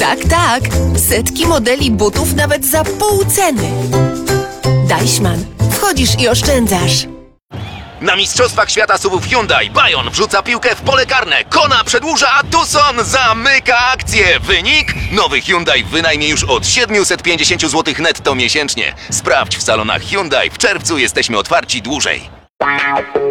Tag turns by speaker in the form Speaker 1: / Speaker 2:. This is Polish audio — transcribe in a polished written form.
Speaker 1: Tak, tak. Setki modeli butów nawet za pół ceny. Deichmann. Wchodzisz i oszczędzasz.
Speaker 2: Na Mistrzostwach Świata SUV-ów Hyundai Bayon wrzuca piłkę w pole karne, Kona przedłuża, a Tucson zamyka akcję. Wynik? Nowy Hyundai w wynajmie już od 750 zł netto miesięcznie. Sprawdź w salonach Hyundai. W czerwcu jesteśmy otwarci dłużej.